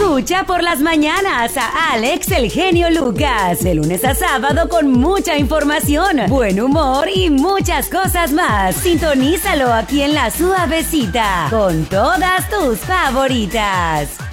Escucha por las mañanas a Alex el genio Lucas, de lunes a sábado con mucha información, buen humor y muchas cosas más. Sintonízalo aquí en La Suavecita, con todas tus favoritas.